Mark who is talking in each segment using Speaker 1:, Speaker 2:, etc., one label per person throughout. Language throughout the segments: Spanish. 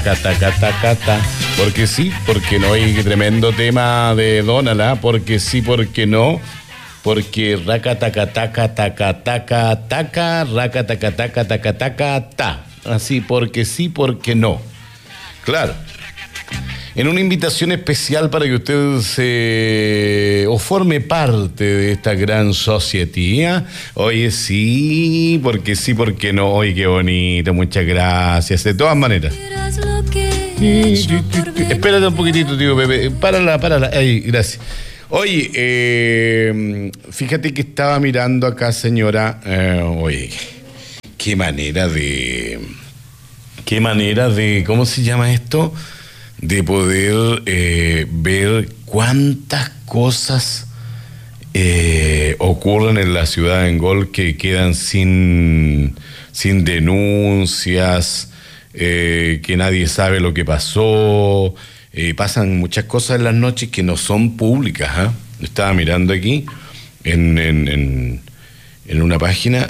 Speaker 1: Cata, cata, cata. Porque sí, porque no. Hay tremendo tema de Donald, porque sí, porque no. Porque raca, taca, taca, taca, taca, taca, raca, taca, taca, taca, taca, ta. Así, porque sí, porque no. Claro. En una invitación especial para que usted se o forme parte de esta gran society. Oye, sí, porque no. Oye, qué bonito, muchas gracias. De todas maneras. Espérate un poquitito, tío Pepe. Párala. Ahí, gracias. Oye, fíjate que estaba mirando acá, señora. Oye, qué manera de, ¿cómo se llama esto? De poder ver cuántas cosas ocurren en la ciudad de Angol que quedan sin denuncias, que nadie sabe lo que pasó. Pasan muchas cosas en las noches que no son públicas. Estaba mirando aquí en una página.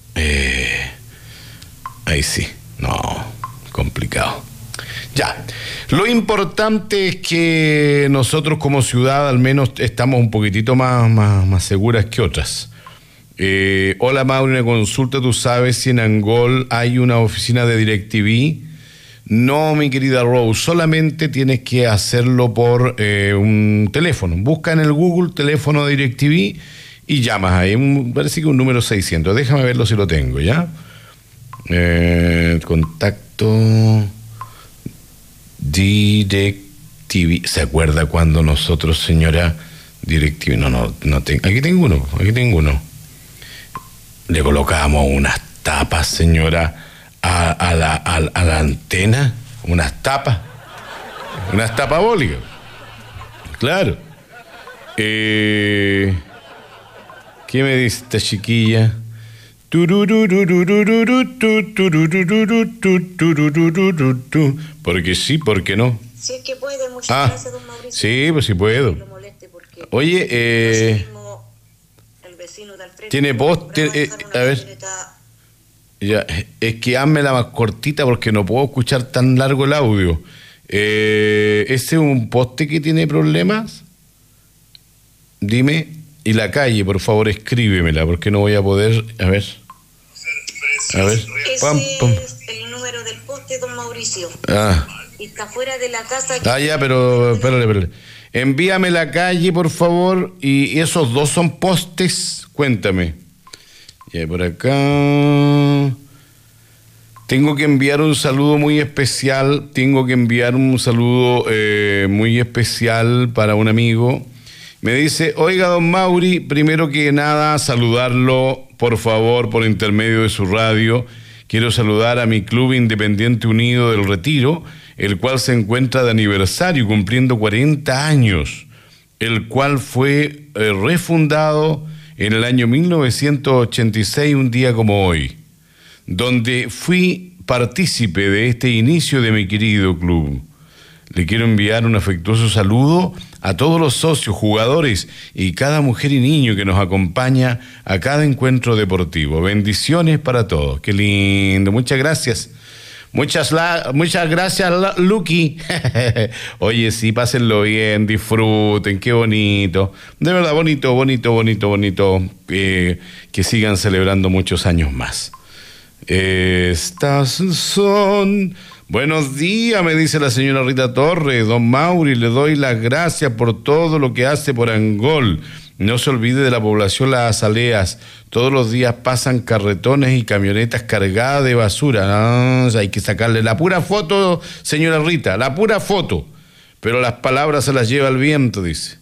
Speaker 1: Ahí sí, no, complicado. Ya, lo importante es que nosotros como ciudad al menos estamos un poquitito más seguras que otras. Hola Mauri, una consulta, ¿tú sabes si en Angol hay una oficina de DirecTV? No, mi querida Rose, solamente tienes que hacerlo por un teléfono. Busca en el Google teléfono de DirecTV y llamas ahí, parece que un número 600, déjame verlo si lo tengo, ¿ya? Contacto DirecTV. ¿Se acuerda cuando nosotros, señora, DirecTV? No tengo. Aquí tengo uno. Le colocamos unas tapas, señora, a la antena, unas tapas tapabólicas. Claro. ¿Qué me dice esta chiquilla? Porque sí, porque no.
Speaker 2: Si es que puede, muchas gracias, don Mauricio.
Speaker 1: Sí, pues sí puedo. Oye,
Speaker 2: el vecino de Alfredo
Speaker 1: tiene poste, a ver. Ya, es que házmela más cortita porque no puedo escuchar tan largo el audio. ¿Ese es un poste que tiene problemas? Dime. Y la calle, por favor, escríbemela porque no voy a poder. A ver.
Speaker 2: Ese es el número del poste, don Mauricio. Y está fuera de la casa.
Speaker 1: Ya, pero espérale. Envíame la calle, por favor. Y esos dos son postes. Cuéntame. Ya, por acá. Tengo que enviar un saludo muy especial. Muy especial para un amigo. Me dice, oiga, don Mauri, primero que nada, saludarlo, por favor, por intermedio de su radio. Quiero saludar a mi Club Independiente Unido del Retiro, el cual se encuentra de aniversario, cumpliendo 40 años, el cual fue refundado en el año 1986, un día como hoy, donde fui partícipe de este inicio de mi querido club. Le quiero enviar un afectuoso saludo a todos los socios, jugadores y cada mujer y niño que nos acompaña a cada encuentro deportivo. Bendiciones para todos. Qué lindo. Muchas gracias. Muchas gracias, Lucky. Oye, sí, pásenlo bien, disfruten, qué bonito. De verdad, bonito. Que sigan celebrando muchos años más. Estas son... Buenos días, me dice la señora Rita Torres. Don Mauri, le doy las gracias por todo lo que hace por Angol. No se olvide de la población Las Azaleas. Todos los días pasan carretones y camionetas cargadas de basura. Hay que sacarle la pura foto, señora Rita, la pura foto. Pero las palabras se las lleva el viento, dice.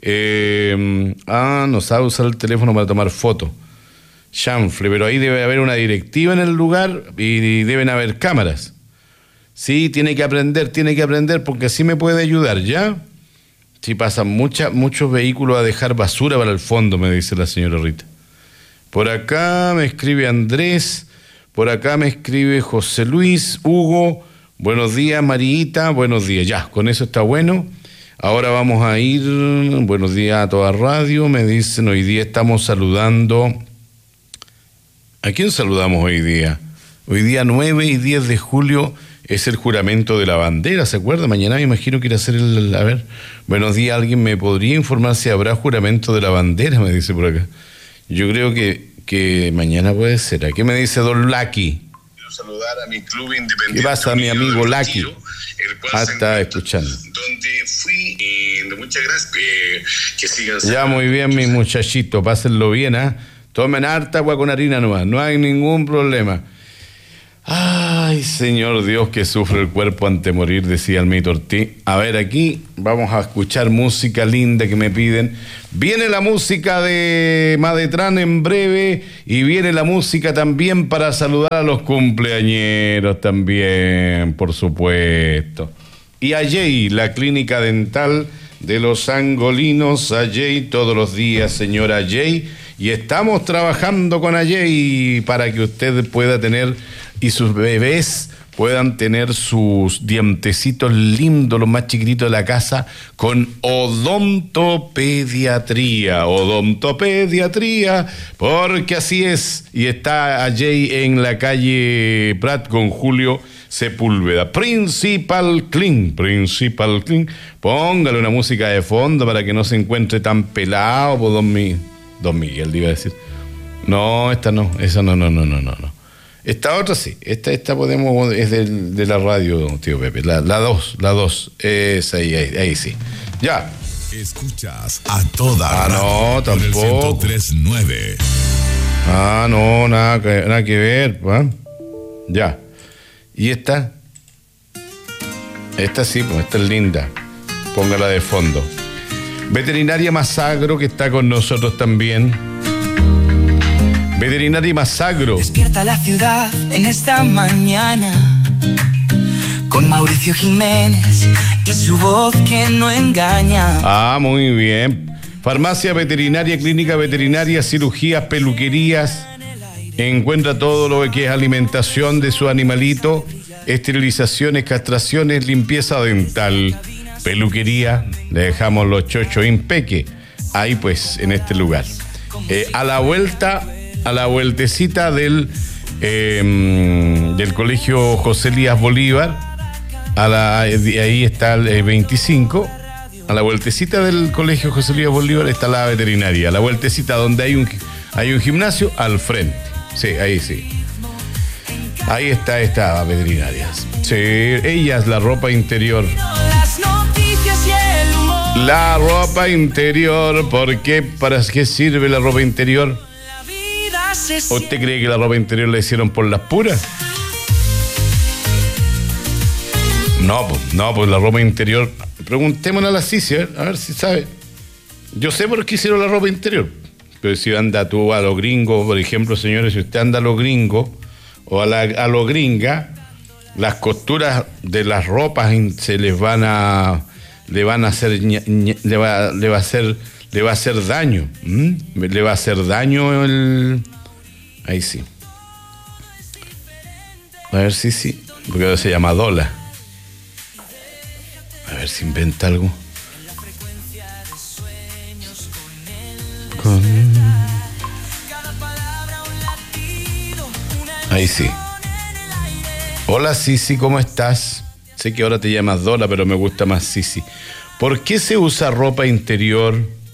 Speaker 1: No sabe usar el teléfono para tomar fotos. Chanfle, pero ahí debe haber una directiva en el lugar y deben haber cámaras. Sí, tiene que aprender porque así me puede ayudar, ¿ya? Sí, pasan muchos vehículos a dejar basura para el fondo, me dice la señora Rita. Por acá me escribe Andrés, por acá me escribe José Luis, Hugo, buenos días Marita, buenos días, ya, con eso está bueno. Ahora vamos a ir, buenos días a toda radio, me dicen, hoy día estamos saludando. ¿A quién saludamos hoy día? Hoy día 9 y 10 de julio es el juramento de la bandera, ¿se acuerda? Mañana me imagino que irá a hacer a ver, buenos días, ¿alguien me podría informar si habrá juramento de la bandera? Me dice por acá. Yo creo que mañana puede ser. ¿A qué me dice don Lucky? Quiero saludar a mi club independiente. ¿Qué pasa, mi amigo Lucky? Está escuchando. Donde fui, muchas gracias, que sigan. Ya, muy bien, mis muchachitos, pásenlo bien, ¿ah? Tomen harta agua con harina nomás, no hay ningún problema. Ay, Señor Dios, que sufre el cuerpo ante morir, decía el Mito Ortiz. A ver, aquí vamos a escuchar música linda que me piden. Viene la música de Madetrán en breve y viene la música también para saludar a los cumpleañeros también, por supuesto. Y a Jay, la clínica dental de los angolinos, a Jay todos los días, señora Jay. Y estamos trabajando con Jay para que usted pueda tener y sus bebés puedan tener sus dientecitos lindos, los más chiquititos de la casa, con odontopediatría, porque así es. Y está Jay en la calle Prat con Julio Sepúlveda. Principal Clean. Póngale una música de fondo para que no se encuentre tan pelado, por Don Miguel, iba a decir. No, esta no, esa no. Esta otra sí, esta podemos, es de la radio, tío Pepe, la 2, es ahí sí. Ya.
Speaker 3: Escuchas a toda
Speaker 1: no, tampoco.
Speaker 3: 103.9.
Speaker 1: No, nada que ver, ¿va? Ya. ¿Y esta? Esta sí, pues esta es linda. Póngala de fondo. Veterinaria Masagro, que está con nosotros también. Veterinaria Masagro.
Speaker 4: Despierta la ciudad en esta mañana con Mauricio Jiménez y su voz que no engaña.
Speaker 1: Muy bien. Farmacia veterinaria, clínica veterinaria, cirugías, peluquerías. Encuentra todo lo que es alimentación de su animalito, esterilizaciones, castraciones, limpieza dental, peluquería. Le dejamos los chochos impeque. Ahí pues, en este lugar. A la vueltecita del colegio José Elías Bolívar, ahí está el 25, a la vueltecita del colegio José Elías Bolívar está la veterinaria, a la vueltecita donde hay un gimnasio al frente, sí, ahí sí. Ahí está esta veterinaria. Sí, ella es la ropa interior. La ropa interior, ¿por qué? ¿Para qué sirve la ropa interior? ¿Usted cree que la ropa interior la hicieron por las puras? No, pues la ropa interior. Preguntémosle a la Cici, a ver si sabe. Yo sé por qué hicieron la ropa interior. Pero si anda tú a los gringos, por ejemplo, señores, si usted anda a los gringos o a los gringas, las costuras de las ropas se les van a. Le va a hacer daño. Le va a hacer daño el. Ahí sí. A ver si sí. Porque ahora se llama Dola. A ver si inventa algo. Ahí sí. Hola Sisi, ¿cómo estás? Sé que ahora te llamas Dola, pero me gusta más Sisi. ¿Por qué se usa ropa interior?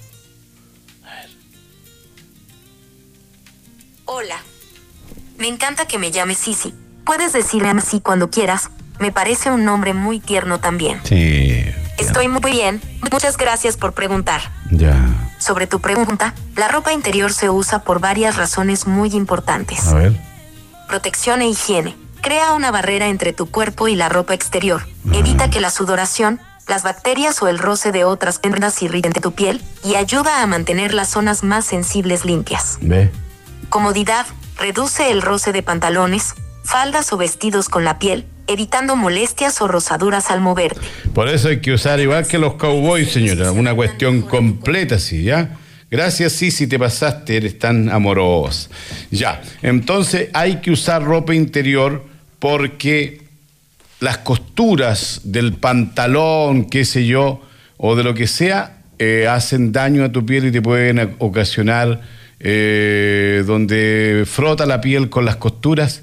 Speaker 5: Hola. Me encanta que me llames Sisi. Puedes decirme así cuando quieras. Me parece un nombre muy tierno también.
Speaker 1: Sí.
Speaker 5: Estoy muy bien. Muchas gracias por preguntar.
Speaker 1: Ya.
Speaker 5: Sobre tu pregunta, la ropa interior se usa por varias razones muy importantes.
Speaker 1: A ver.
Speaker 5: Protección e higiene. Crea una barrera entre tu cuerpo y la ropa exterior. Evita que la sudoración, las bacterias o el roce de otras prendas irriten tu piel y ayuda a mantener las zonas más sensibles limpias.
Speaker 1: Ve.
Speaker 5: Comodidad. Reduce el roce de pantalones, faldas o vestidos con la piel, evitando molestias o rozaduras al moverte.
Speaker 1: Por eso hay que usar igual que los cowboys, señora, una cuestión completa, sí, ¿ya? Gracias, sí, si te pasaste, eres tan amorosa. Ya, entonces hay que usar ropa interior porque las costuras del pantalón, qué sé yo, o de lo que sea, hacen daño a tu piel y te pueden ocasionar, donde frota la piel con las costuras,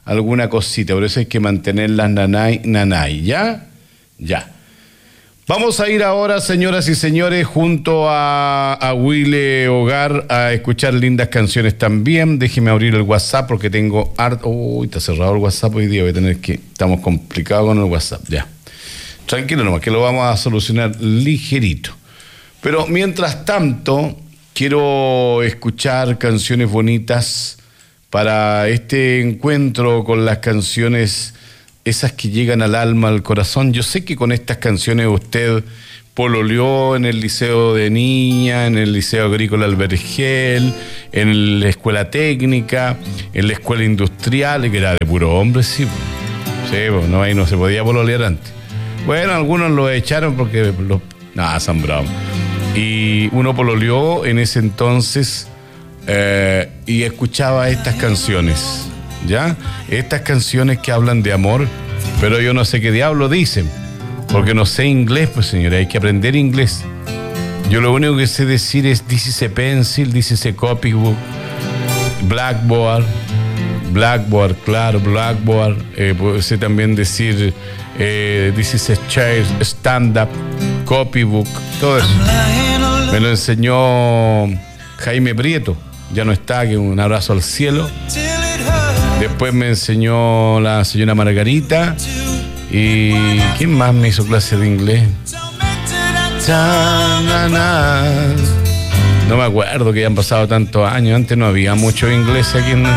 Speaker 1: alguna cosita, por eso hay que mantenerlas nanay, ¿ya? Ya. Vamos a ir ahora, señoras y señores, junto a Willy Hogar a escuchar lindas canciones también. Déjeme abrir el WhatsApp porque tengo harto... Uy, está cerrado el WhatsApp hoy día, voy a tener que... Estamos complicados con el WhatsApp, ya. Tranquilo nomás, que lo vamos a solucionar ligerito. Pero mientras tanto, quiero escuchar canciones bonitas para este encuentro con las canciones... esas que llegan al alma, al corazón. Yo sé que con estas canciones usted pololeó en el liceo de niña, en el liceo agrícola Albergel, en la escuela técnica, en la escuela industrial, que era de puro hombre, sí. Sí, no, ahí no se podía pololear antes. Bueno, algunos lo echaron porque son bravos. Y uno pololeó en ese entonces y escuchaba estas canciones. ¿Ya? Estas canciones que hablan de amor, pero yo no sé qué diablo dicen, porque no sé inglés, pues señora, hay que aprender inglés. Yo lo único que sé decir es this is a pencil, this is a copybook, blackboard, claro, blackboard. Sé también decir this is a chair, stand-up, copybook, todo eso. Me lo enseñó Jaime Prieto, ya no está, que un abrazo al cielo. Después me enseñó la señora Margarita. ¿Y quién más me hizo clase de inglés? No me acuerdo, que ya han pasado tantos años. Antes no había mucho inglés aquí en